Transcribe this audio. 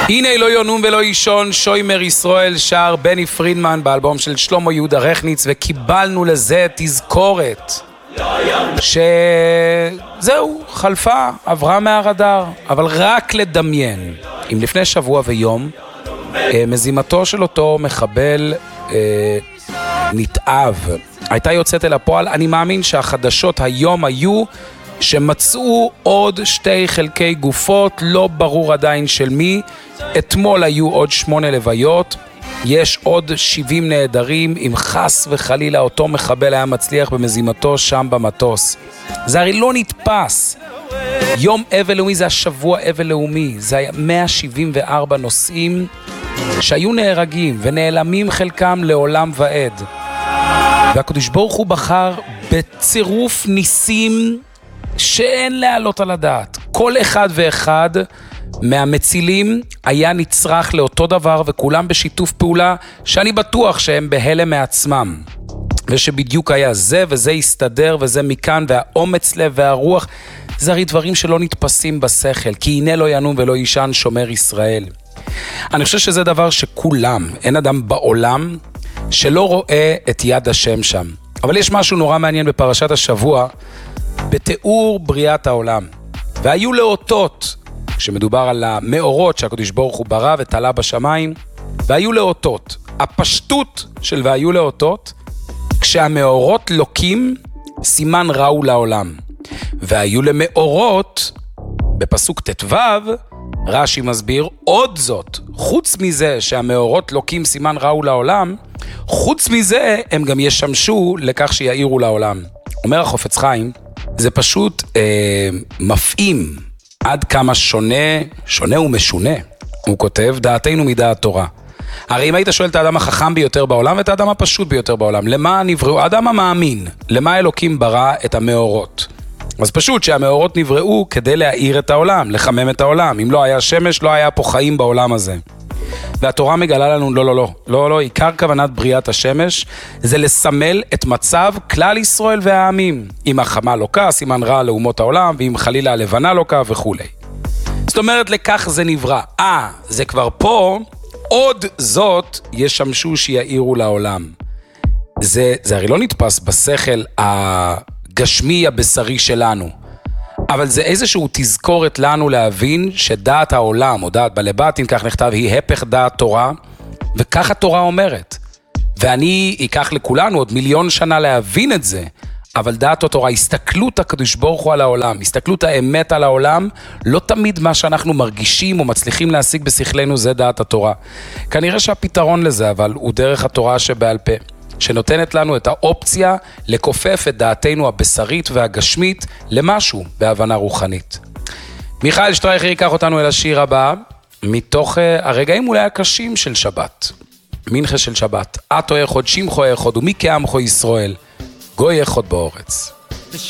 הנה לא יונום ולא אישון, שוימר ישראל שר בני פרידמן באלבום של שלמה יהודה רכניץ, וקיבלנו לזה תזכורת שזהו, חלפה, עברה מהרדאר. אבל רק לדמיין, אם לפני שבוע ויום מזימתו של אותו מחבל נתעב הייתה יוצאת אל הפועל, אני מאמין שהחדשות היום היו שמצאו עוד 2 חלקי גופות, לא ברור עדיין של מי. אתמול היו עוד 8 לוויות, יש עוד 70 נעדרים, אם חס וחלילה אותו מחבל היה מצליח במזימתו שם במטוס. זה הרי לא נתפס. יום אבל לאומי זה השבוע אבל לאומי, זה היה 174 נוסעים שהיו נהרגים ונעלמים חלקם לעולם ועד. והקדוש ברוך הוא בחר בצירוף ניסים שאין להעלות על הדעת. כל אחד ואחד מהמצילים היה נצרך לאותו דבר, וכולם בשיתוף פעולה שאני בטוח שהם בהלם מעצמם, ושבדיוק היה זה וזה יסתדר וזה מכאן, והאומץ לב והרוח, זה הרי דברים שלא נתפסים בשכל, כי הנה לא ינום ולא יישן שומר ישראל. אני חושב שזה דבר שכולם, אין אדם בעולם שלא רואה את יד השם שם. אבל יש משהו נורא מעניין בפרשת השבוע, בתיאור בריאת העולם. והיו לאותות, כשמדובר על המאורות שהקדוש ברוך הוא ברא ותלה בשמיים, והיו לאותות. הפשטות של והיו לאותות, כשהמאורות לוקים, סימן ראו לעולם. והיו למאורות, בפסוק תתו, רש"י מסביר, עוד זאת, חוץ מזה שהמאורות לוקים סימן ראו לעולם, חוץ מזה הם גם ישמשו לכך שיעירו לעולם. אומר החופץ חיים, זה פשוט מפעים עד כמה שונה ומשונה. הוא כותב, דעתנו מדעת תורה. הרי אם היית שואל את האדם החכם ביותר בעולם ואת האדם הפשוט ביותר בעולם, למה נבראו? האדם המאמין, למה אלוקים ברא את המאורות? אז פשוט שהמאורות נבראו כדי להאיר את העולם, לחמם את העולם. אם לא היה שמש, לא היה פה חיים בעולם הזה. והתורה מגלה לנו, לא, עיקר כוונת בריאת השמש זה לסמל את מצב כלל ישראל והעמים. אם החמה לוקה, סימן רע לאומות העולם, ואם חלילה הלבנה לוקה וכו'. זאת אומרת, לכך זה נברא. זה כבר פה, עוד זאת ישמשו שיעירו לעולם. זה הרי לא נתפס בשכל הגשמי הבשרי שלנו. אבל זה איזשהו תזכורת לנו להבין שדעת העולם, או דעת בלבטין, כך נכתב, היא הפך דעת תורה, וכך התורה אומרת. ואני אקח לכולנו עוד 1,000,000 שנה להבין את זה, אבל דעת התורה, הסתכלות הקדוש ברוך הוא על העולם, הסתכלות האמת על העולם, לא תמיד מה שאנחנו מרגישים או מצליחים להשיג בשכלנו זה דעת התורה. כנראה שהפתרון לזה, אבל הוא דרך התורה שבעל פה. שנותנת לנו את האופציה לקופף את דעתנו הבשרית והגשמית למשהו בהבנה רוחנית. מיכאל שטרייכר ייקח אותנו אל השיר הבא, מתוך הרגעים אולי הקשים של שבת. מנחה של שבת. אתו אחד שמחו אחד ומי כעמכו ישראל, גוי אחד באורץ.